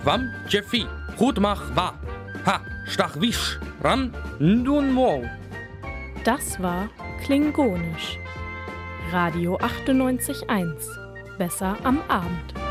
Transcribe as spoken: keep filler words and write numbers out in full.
Quam Jeffi, Hutmach wa, ha, Stachwisch, Ram, Ndun Mo. Das war Klingonisch. Radio achtundneunzig Komma eins. Besser am Abend.